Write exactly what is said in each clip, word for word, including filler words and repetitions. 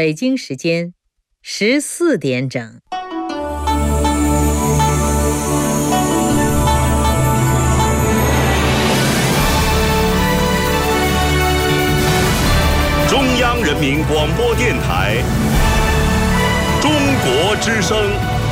北京时间十四点整。 中央人民广播电台中国之声。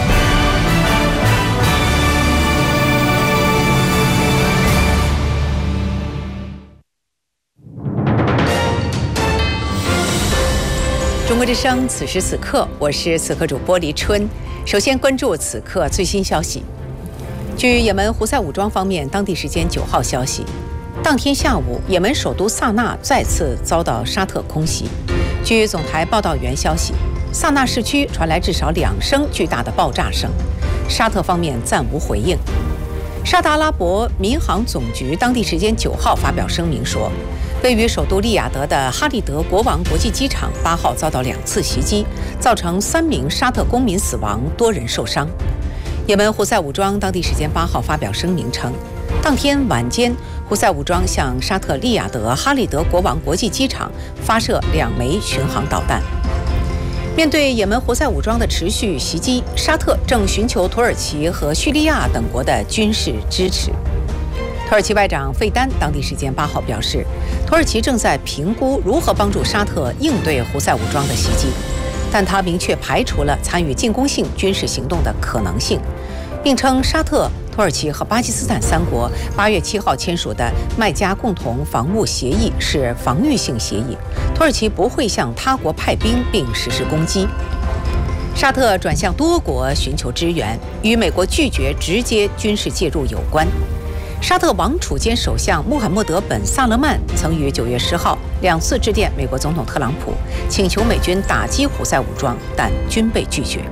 中国之声，此时此刻，我是此刻主播黎春。首先关注此刻最新消息。据也门胡塞武装方面当地时间九号消息，当天下午，也门首都萨那再次遭到沙特空袭。据总台报道员消息，萨那市区传来至少两声巨大的爆炸声，沙特方面暂无回应。沙特阿拉伯民航总局当地时间九号发表声明说，位于首都利雅得的哈利德国王国际机场八号遭到两次袭击，造成三名沙特公民死亡，多人受伤。也门胡塞武装当地时间八号发表声明称，当天晚间，胡塞武装向沙特利雅得哈利德国王国际机场发射两枚巡航导弹。面对也门胡塞武装的持续袭击，沙特正寻求土耳其和叙利亚等国的军事支持。土耳其外长费丹当地时间八号表示，土耳其正在评估如何帮助沙特应对胡塞武装的袭击，但他明确排除了参与进攻性军事行动的可能性，并称沙特、土耳其和巴基斯坦三国八月七号签署的麦加共同防务协议是防御性协议，土耳其不会向他国派兵并实施攻击。沙特转向多国寻求支援，与美国拒绝直接军事介入有关。沙特王储兼首相穆罕默德本萨勒曼曾于九月十号两次致电美国总统特朗普，请求美军打击胡塞武装，但均被拒绝。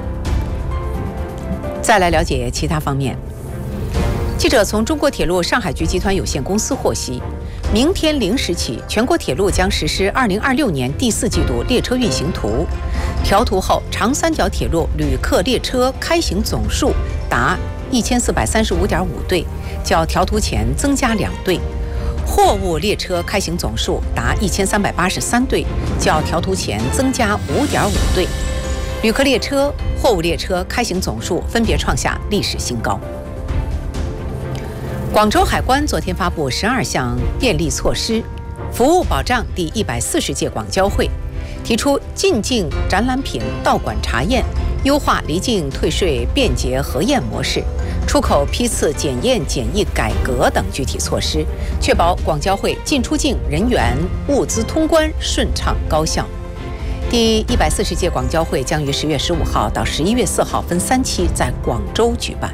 再来了解其他方面。记者从中国铁路上海局集团有限公司获悉，明天零时起，全国铁路将实施二零二六年第四季度列车运行图。调图后，长三角铁路旅客列车开行总数达一千四百三十五点五对，较调图前增加两对；货物列车开行总数达一千三百八十三对，较调图前增加五点五对。旅客列车、货物列车开行总数分别创下历史新高。广州海关昨天发布十二项便利措施，服务保障第一百四十届广交会，提出进境展览品到馆查验、优化离境退税便捷核验模式、出口批次检验检疫改革等具体措施，确保广交会进出境人员、物资通关顺畅高效。第一百四十届广交会将于十月十五号到十一月四号分三期在广州举办。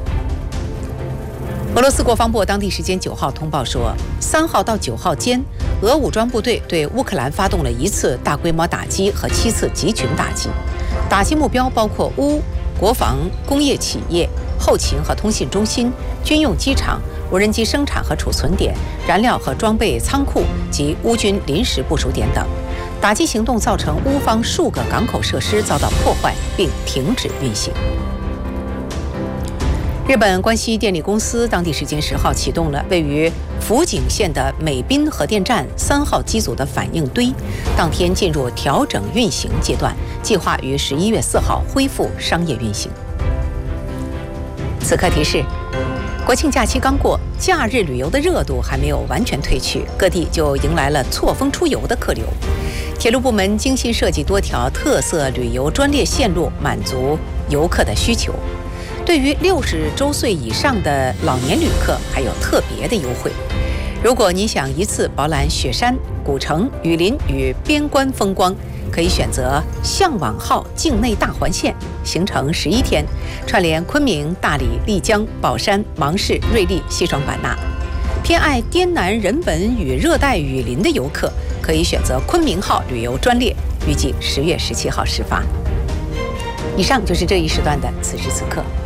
俄罗斯国防部当地时间九号通报说，三号到九号间，俄武装部队对乌克兰发动了一次大规模打击和七次集群打击，打击目标包括乌国防工业企业、后勤和通信中心、军用机场、无人机生产和储存点、燃料和装备仓库及乌军临时部署点等。打击行动造成乌方数个港口设施遭到破坏并停止运行。日本关西电力公司当地时间十号启动了位于福井县的美滨核电站三号机组的反应堆，当天进入调整运行阶段，计划于十一月四号恢复商业运行。此刻提示，国庆假期刚过，假日旅游的热度还没有完全退去，各地就迎来了错峰出游的客流。铁路部门精心设计多条特色旅游专列线路，满足游客的需求。对于六十周岁以上的老年旅客，还有特别的优惠。如果您想一次饱览雪山、古城、雨林与边关风光，可以选择向往号境内大环线，行程十一天，串联昆明、大理、丽江、宝山、芒市、瑞丽、西双版纳。偏爱滇南人文与热带雨林的游客，可以选择昆明号旅游专列，预计十月十七号始发。以上就是这一时段的此时此刻。